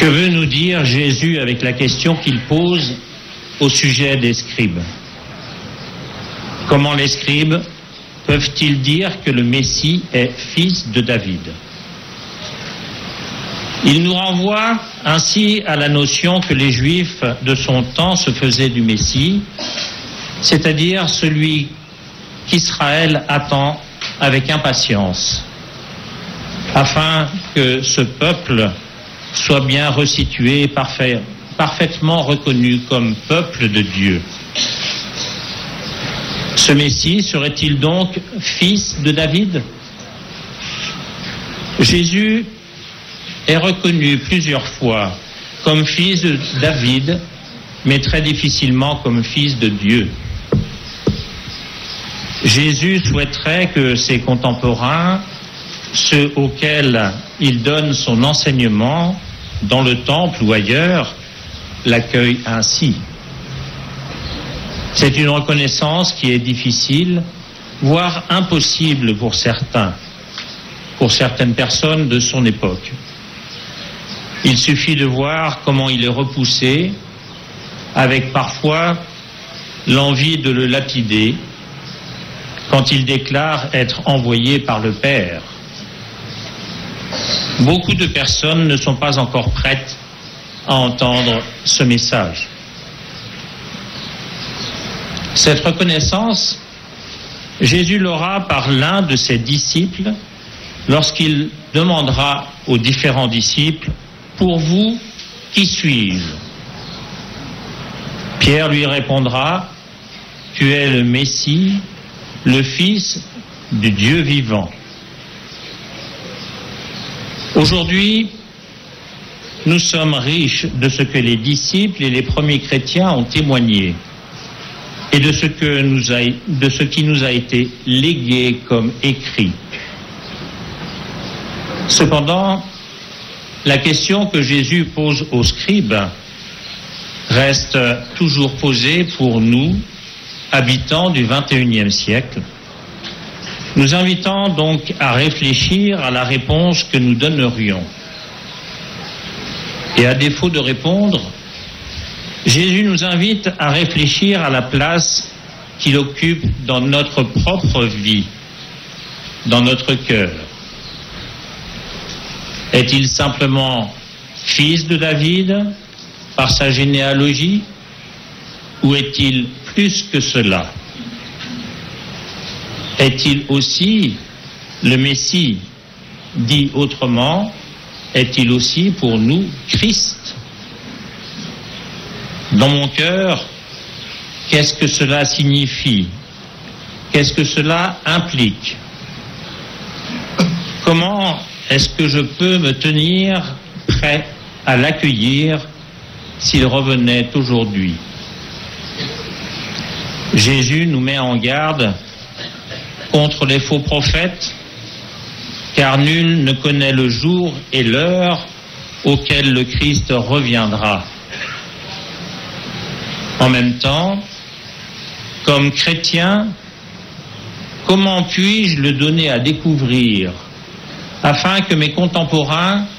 Que veut nous dire Jésus avec la question qu'il pose au sujet des scribes? Comment les scribes peuvent-ils dire que le Messie est fils de David? Il nous renvoie ainsi à la notion que les Juifs de son temps se faisaient du Messie, c'est-à-dire celui qu'Israël attend avec impatience, afin que ce peuple soit bien resitué et parfaitement reconnu comme peuple de Dieu. Ce Messie serait-il donc fils de David? Jésus est reconnu plusieurs fois comme fils de David, mais très difficilement comme fils de Dieu. Jésus souhaiterait que ses contemporains, ceux auxquels il donne son enseignement, dans le temple ou ailleurs, l'accueillent ainsi. C'est une reconnaissance qui est difficile, voire impossible pour certaines personnes de son époque. Il suffit de voir comment il est repoussé, avec parfois l'envie de le lapider, quand il déclare être envoyé par le Père. Beaucoup de personnes ne sont pas encore prêtes à entendre ce message. Cette reconnaissance, Jésus l'aura par l'un de ses disciples lorsqu'il demandera aux différents disciples: « Pour vous, qui suis-je » Pierre lui répondra: « Tu es le Messie, le Fils du Dieu vivant. » Aujourd'hui, nous sommes riches de ce que les disciples et les premiers chrétiens ont témoigné et de ce qui nous a été légué comme écrit. Cependant, la question que Jésus pose aux scribes reste toujours posée pour nous, habitants du XXIe siècle, nous invitant donc à réfléchir à la réponse que nous donnerions. Et à défaut de répondre, Jésus nous invite à réfléchir à la place qu'il occupe dans notre propre vie, dans notre cœur. Est-il simplement fils de David par sa généalogie, ou est-il plus que cela? Est-il aussi le Messie? Dit autrement, est-il aussi pour nous Christ? Dans mon cœur, qu'est-ce que cela signifie? Qu'est-ce que cela implique? Comment est-ce que je peux me tenir prêt à l'accueillir s'il revenait aujourd'hui? Jésus nous met en garde contre les faux prophètes, car nul ne connaît le jour et l'heure auquel le Christ reviendra. En même temps, comme chrétien, comment puis-je le donner à découvrir afin que mes contemporains